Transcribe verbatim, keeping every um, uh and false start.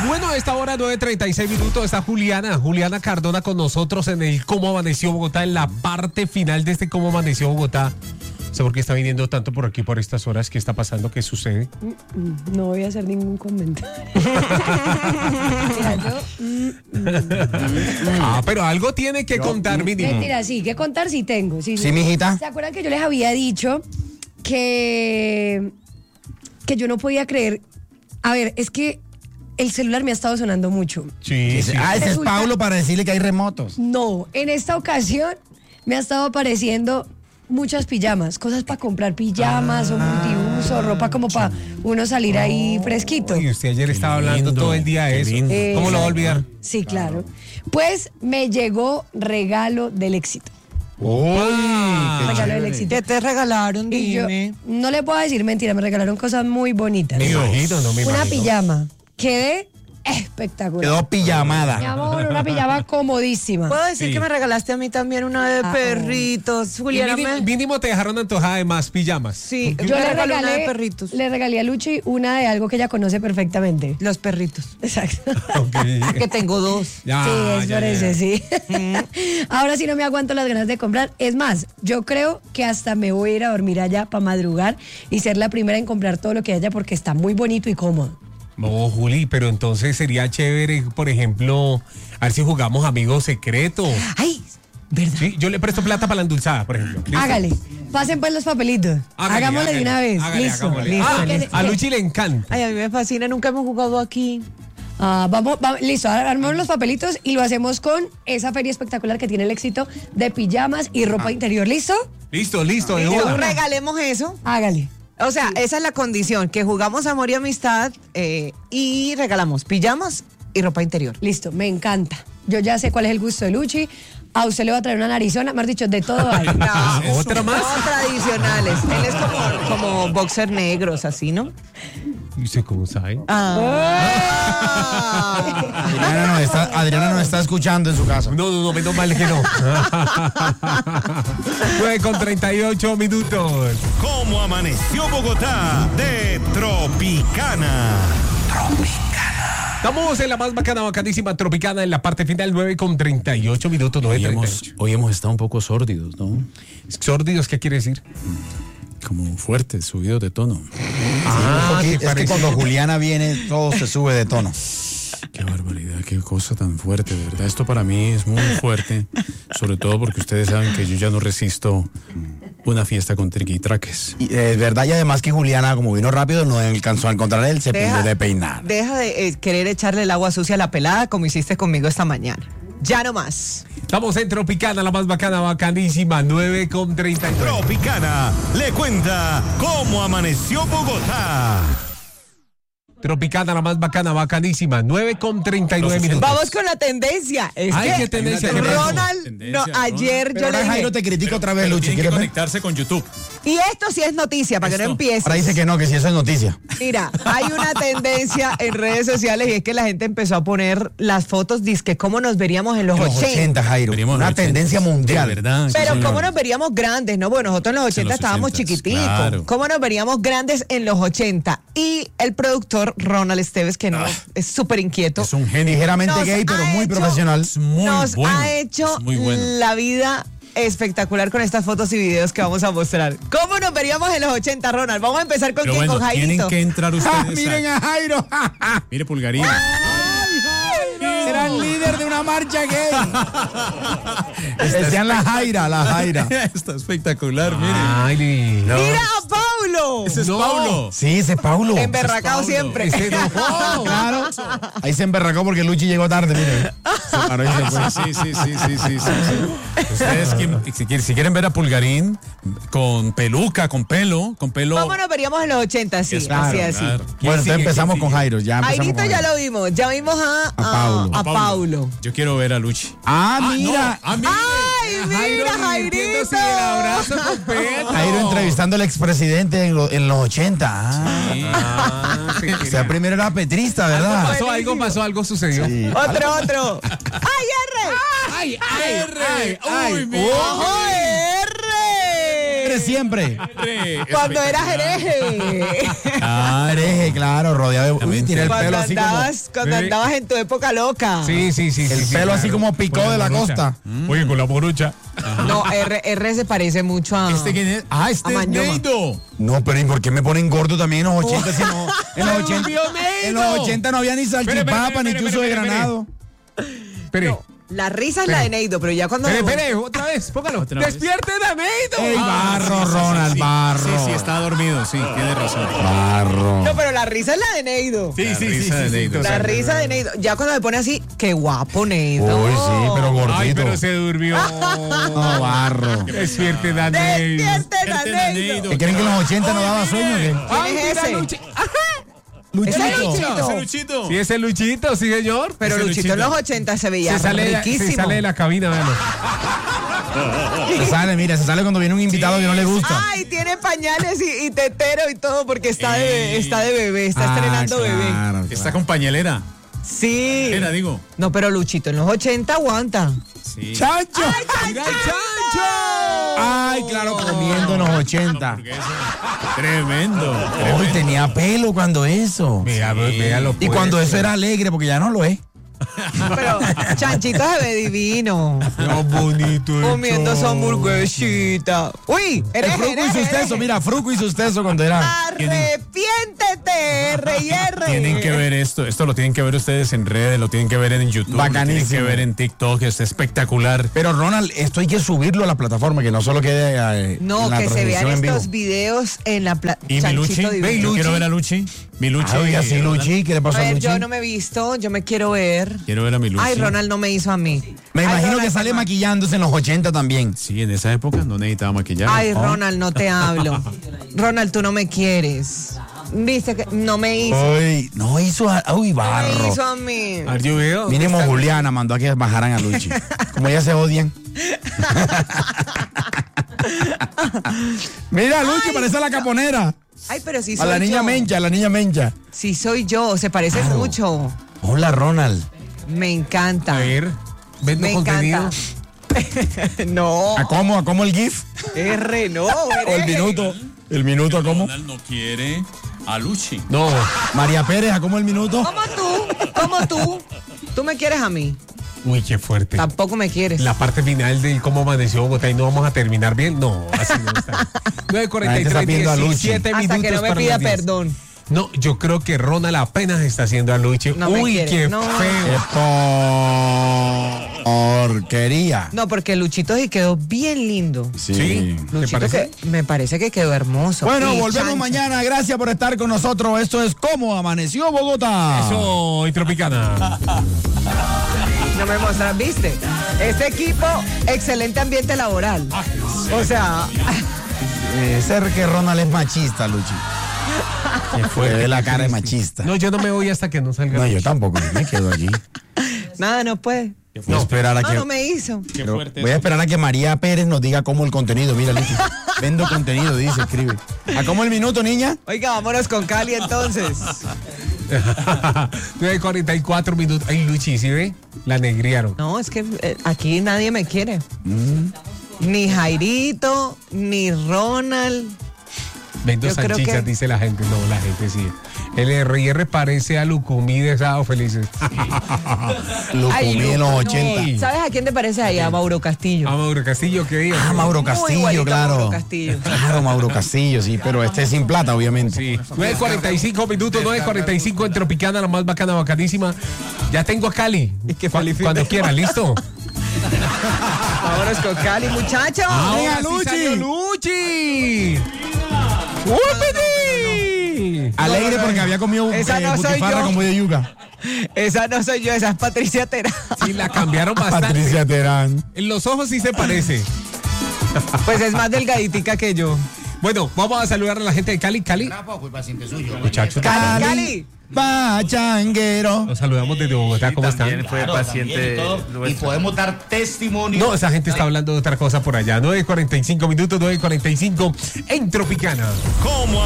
Bueno, a esta hora nueve treinta y seis minutos está Juliana, Juliana Cardona con nosotros en el Cómo Amaneció Bogotá, en la parte final de este Cómo Amaneció Bogotá. No sé por qué está viniendo tanto por aquí por estas horas. ¿Qué está pasando? ¿Qué sucede? No voy a hacer ningún comentario. Mira, yo, mm, mm. Ah, pero algo tiene que Yo, contar, mínimo. Mentira, sí, que contar sí tengo. Sí, Sí, mijita. ¿Se acuerdan que yo les había dicho que, que yo no podía creer? A ver, es que el celular me ha estado sonando mucho. Sí, sí. Ah, ese es Resulta- Pablo para decirle que hay remotos. No, en esta ocasión me ha estado apareciendo muchas pijamas, cosas para comprar pijamas o multiuso, ropa como para uno salir ahí fresquito. Y usted ayer estaba hablando lindo, todo el día de qué eso. lindo. ¿Cómo lo va a olvidar? Sí, claro. Pues me llegó regalo del éxito. ¡Uy! Regalo del éxito. ¿Qué te regalaron? Y yo Dime. no le puedo decir mentira, me regalaron cosas muy bonitas. Me imagino, no me Una imagino. pijama. Quedé espectacular. Quedó Mi pijamada. amor, una pijama comodísima. ¿Puedo decir Sí. que me regalaste a mí también una de Ah, perritos? Y Juliana, mínimo, me... mínimo te dejaron antojada de más pijamas. Sí, Yo yo le le regalé una de regalé, perritos. le regalé a Luchi una de algo que ella conoce perfectamente. Los perritos. Exacto. Ok. Que tengo dos. Ya, sí, es ya, por ya, eso, ya. sí. Ahora sí no me aguanto las ganas de comprar. Es más, yo creo que hasta me voy a ir a dormir allá para madrugar y ser la primera en comprar todo lo que haya porque está muy bonito y cómodo. No, Juli, pero entonces sería chévere, por ejemplo, a ver si jugamos amigos secretos. Ay, ¿verdad? Sí, yo le presto plata para la endulzada, por ejemplo. ¿Listo? Hágale. Pasen pues los papelitos. Hágale, Hagámosle hágale, de una vez. hágale, listo. hagámosle. listo. Ah, Que- a que- Luchi le encanta. Ay, a mí me fascina, nunca hemos jugado aquí. Ah, vamos, vamos, listo, ahora armamos los papelitos y lo hacemos con esa feria espectacular que tiene el éxito de pijamas y ropa interior. ¿Listo? Listo, listo, de Pero una. regalemos eso. Hágale. O sea, esa es la condición, que jugamos amor y amistad eh, y regalamos pijamas y ropa interior. Listo, me encanta. Yo ya sé cuál es el gusto de Luchi. A usted le va a traer una narizona, me has dicho, de todo hay. No, ¿Otra más? No tradicionales. Él es como, como boxer negros, así, ¿no? ¿Y usted cómo sabe? Ah. Adriana nos está, Adriana nos está escuchando en su casa. No, no, no, menos mal que no. nueve con treinta y ocho minutos. ¿Cómo amaneció Bogotá? De Tropicana. Estamos en la más bacana, bacanísima Tropicana en la parte final, nueve con treinta y ocho minutos, nueve Hoy treinta y hemos, ocho. hoy hemos estado un poco sórdidos, ¿no? Sórdidos, ¿qué quiere decir? Como fuertes, subidos de tono. Ah, Porque ¿te es que parece? cuando Juliana viene, todo se sube de tono. Qué barbaridad, qué cosa tan fuerte, de verdad. Esto para mí es muy fuerte, sobre todo porque ustedes saben que yo ya no resisto una fiesta con triquitraques. Y es verdad, y además que Juliana, como vino rápido, no alcanzó a encontrar el cepillo de peinar. Deja de eh, querer echarle el agua sucia a la pelada como hiciste conmigo esta mañana. Ya no más. Estamos en Tropicana, la más bacana, bacanísima, nueve con treinta y nueve. Tropicana le cuenta cómo amaneció Bogotá. Tropicana, la más bacana, bacanísima, nueve con treinta y nueve minutos. Vamos con la tendencia. Es Ay, que qué tendencia, ¿qué pasó? Ronald, Tendencia, no, Ronald. ayer Pero yo ahora le dije, Jairo te critica otra vez, Luchi. Tienen que ¿Quieres ver? conectarse con YouTube. y esto sí es noticia, para que no Esto. empieces. Ahora dice que no, que si eso es noticia. Mira, hay una tendencia en redes sociales y es que la gente empezó a poner las fotos, dizque cómo nos veríamos en los, En los ochenta. ochenta, Jairo. Veríamos Una los ochenta. tendencia mundial. De verdad. sí, Pero señor. cómo nos veríamos grandes, ¿no? Bueno, nosotros en los ochenta los estábamos ochentas, chiquititos. claro. ¿Cómo nos veríamos grandes en los ochenta? Y el productor Ronald Esteves, que no Ah. es súper inquieto, Es un genio. Ligeramente Nos gay, pero ha muy hecho- profesional. Es muy nos bueno. ha hecho es muy bueno. la vida espectacular con estas fotos y videos que vamos a mostrar. ¿Cómo nos veríamos en los ochenta, Ronald? Vamos a empezar con Pero quién, bueno, con tienen Jairito. que entrar ustedes. ¡Ah, miren a Jairo! Mire, Pulgarín. Era el líder de una marcha gay. Decían la Jaira, la Jaira. Está espectacular, mire. Ay, no. ¡Mira a Paulo! Ese es No. Paulo. Sí, ese es Paulo. Emberracado Paulo. siempre. Ese no. Claro. Ahí se emberracó porque Luchi llegó tarde, miren. Se paró y se fue. Sí, sí, sí, sí, sí, sí, sí, sí. Ustedes quieren- si, quieren, si quieren ver a Pulgarín con peluca, con pelo, con pelo. ¿Cómo nos veríamos en los ochenta? Sí, Claro, así, así. claro. Bueno, ¿Quién entonces sigue? empezamos ¿Quién con sigue? Jairo. Ya empezamos Jairito con ya Jairo. lo vimos. Ya vimos a, A Paulo. a Paulo. Yo quiero ver a Luchi. Ah, mira. Ah, mira. ¡Ay, mira, Jairito! Sí, el abrazo con Pedro. Jairo entrevistando al expresidente en, lo- en los ochenta. Ah. Ah, sí, O sea, primero era petrista, algo ¿verdad? pasó, algo pasó, algo sucedió. Sí. Otro, otro. ¡Ay, R! Ay, ay, ay, Uy, ay. mira. ¡Ojo, R! eres siempre? Cuando eras hereje. Ah, hereje, claro, rodeado de... Uy, tiene el Cuando pelo así como... andabas, cuando Sí. andabas en tu época loca. Sí, sí, sí. El sí, sí, pelo así claro. como picó Con de la morucha. costa. Oye, con la morucha. No, R, R se parece mucho a. ¿Este quién es? Ah, este A es Mañoma. Neido. No, pero ¿y por qué me ponen gordo también en los ochenta? Si no, en, los Se ochenta volvió Neido. en los ochenta no había ni salchipapa, espere, ni espere, chuzo de espere, espere. granado. Espere, No, la risa es la de Neido, pero ya cuando. espere, espere, otra vez, póngalo. Otra vez. ¡Despierten a Neido! ¡Ey, Ah, barro, Ronald, Sí, barro! Sí, sí, está dormido, sí, tiene razón. Barro. No, pero la risa es la de Neido. Sí, La sí, sí, risa sí, de sí, Neido. total. La risa de Neido. Ya cuando me pone así, qué guapo Neido. Uy, sí, pero gordito. Ay, pero se durmió. No, barro. Despierten a Neido. Despierten a Despierten a Neido. Neido. ¿Qué creen que en los ochenta no daba sueño? ¿Qué? Ay, ¿Quién es mira, ese? Luchi. Luchito. Ese Luchito. Ese Luchito. Sí, ese Luchito, sí, señor. Pero Ese Luchito en los ochenta se veía se sale, de la- riquísimo. se sale de la cabina, véalo. Se sale, mira, se sale cuando viene un invitado que no le gusta. Ay, tiene pañales y, y tetero y todo porque está de, está de bebé, está Ah, estrenando bebé. claro, Está claro. con pañalera. Sí. Era, digo. No, pero Luchito en los ochenta aguanta. Sí. ¡Chancho! ¡Mira el chancho! Ay, claro, comiendo en los ochenta. Porque eso- Tremendo. Uy, tremendo. tenía pelo cuando eso. Vea, véalo, Y pues. cuando eso era alegre, porque ya no lo es. Pero Chanchito se ve divino. Qué bonito. el Comiendo su chancho. hamburguesita. Uy, El eres, Fruco y eres, sus tesos, eres. mira, Fruco y sus tesos cuando era. Arrepiéntete, R y R. Tienen que ver esto, esto lo tienen que ver ustedes en redes, lo tienen que ver en YouTube, lo Bacanísimo. tienen que ver en TikTok, es espectacular. Pero Ronald, esto hay que subirlo a la plataforma, que no solo quede eh, No, en la que se vean transmisión en vivo. estos videos en la plata. ¿Y mi Luchi? divino. Yo quiero ver a Luchi. Mi Luchi. Ay, así ¿verdad? Luchi, ¿qué le A pasó a, ver, Luchi? yo no me he visto, yo me quiero ver. Quiero ver a mi Luchi. Ay, Ronald no me hizo a mí. Me Ay, imagino Ronald, que sale no. maquillándose en los ochenta también. Sí, en esa época no necesitaba maquillaje. Ay, Ronald, no te hablo. Ronald, tú no me quieres. Viste que no me hizo. Uy, no hizo. A, uy, No barro. me hizo a mí. A ver, yo veo. Mínimo Juliana mandó a que bajaran a Luchi. Como ya se odian. Mira, Luchi, parece a la caponera. Ay, pero sí A soy la niña yo. Mencha, a la niña Mencha. Sí soy yo, se parece Claro. mucho. Hola, Ronald. Me encanta. A ver, vendo Me contenido. encanta. No, ¿A cómo? ¿A cómo el GIF? R, no. ¿O el hereje. minuto? ¿El minuto a cómo? Ronald no quiere a Luchi. No, María Pérez, ¿a cómo el minuto? ¿Cómo tú? ¿Cómo tú? ¿Tú me quieres a mí? uy, qué fuerte. Tampoco me quieres. La parte final de cómo amaneció Bogotá y no vamos a terminar bien. No, así no está. nueve cuarenta y La gente está tres, pidiendo a Luchi. diecisiete Hasta minutos que no me para pida las diez. perdón. No, yo creo que Ronald apenas está haciendo a Luchi. No me Uy, quiere. qué No. feo. ¡Qué porquería! No, porque Luchito sí quedó bien lindo. ¿Sí? ¿Te Luchito parece? que me parece que quedó hermoso. Bueno, Y volvemos chancho. mañana. Gracias por estar con nosotros. Esto es Cómo Amaneció Bogotá. Eso, y Tropicana. No me mostras, ¿viste? Este equipo, excelente ambiente laboral. O sea, Eh, ser que Ronald es machista, Luchi. Qué Le ve la cara de machista. No, yo no me voy hasta que no salga. No, yo Luchi. tampoco. Yo me quedo aquí. nada, no puede. Voy a esperar a No, que. no me hizo. Qué pero fuerte voy a eso. esperar a que María Pérez nos diga cómo el contenido. Mira, Luchi. Vendo contenido, dice, escribe. ¿A cómo el minuto, niña? Oiga, vámonos con Cali entonces. nueve cuarenta y cuatro minutos. Ay, Luchi, ¿sí ve? La negriaron. No, es que eh, aquí nadie me quiere. Mm. Ni Jairito, ni Ronald. Vendo Yo creo salchichas, que- dice la gente. No, la gente sí. El R y R parece a Lucumí de Sábado Felices. Lo Ay, comí en los no. ochenta. ¿Sabes a quién te parece ahí? A Mauro Castillo. A Mauro Castillo, ¿qué diga? Ah, Mauro Muy Castillo, igualito a claro. Mauro Castillo. Claro, Mauro Castillo, sí, pero este es sin plata, obviamente. Sí, nueve cuarenta y cinco minutos, nueve cuarenta y cinco en Tropicana, la más bacana, bacanísima. Ya tengo a Cali. que Cu- feliz fin Cuando de- quiera, ¿listo? Vámonos con Cali, muchachos. Ahora sí Luchi! salió Luchi! ¡Upidi! Alegre porque había comido Esa eh, no soy butifarra yo. con pollo de yuca. Esa no soy yo, esa es Patricia Terán. Sí, la cambiaron bastante. Patricia Terán. En los ojos sí se parece. Pues es más delgaditica que yo. Bueno, vamos a saludar a la gente de Cali. Cali. Muchachos. Cali, Cali. Pachanguero. Los saludamos desde Bogotá. ¿Cómo están? fue paciente y podemos dar testimonio. No, esa gente está hablando de otra cosa por allá. nueve cuarenta y cinco minutos, nueve cuarenta y cinco en Tropicana. ¿Cómo